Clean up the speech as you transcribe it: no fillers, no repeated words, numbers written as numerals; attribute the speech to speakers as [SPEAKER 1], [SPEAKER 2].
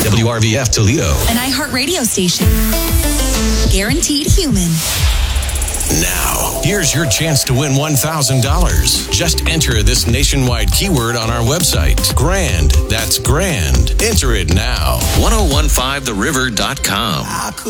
[SPEAKER 1] WRVF Toledo.
[SPEAKER 2] An iHeartRadio station. Guaranteed human.
[SPEAKER 1] Now, here's your chance to win $1,000. Just enter this nationwide keyword on our website. Grand. That's grand. Enter it now. 1015theriver.com.